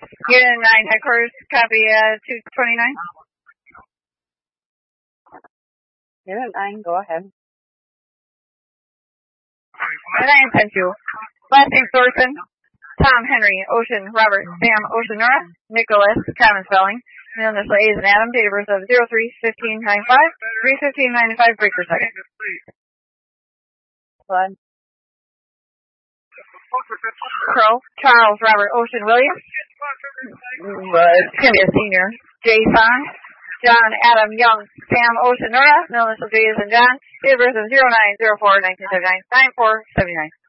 Unit 9 headquarters, copy 229. Unit 9, go ahead. 910-2. Last name Thorson, Tom, Henry, Ocean, Robert, Sam, Ocean, Nora, Nicholas, common spelling. Middle initial A is an Adam, date of birth of 03-15-95, 3-15-95, break per second. Blood. Crow, Charles, Robert, Ocean, William. It's going to be a senior. Jason, John, Adam, Young, Sam, Ocean, Nora. Middle initial J is in John, date of birth of 09-04-1979, 9479.